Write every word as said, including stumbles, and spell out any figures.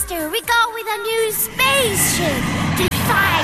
Master, we go with a new spaceship to fight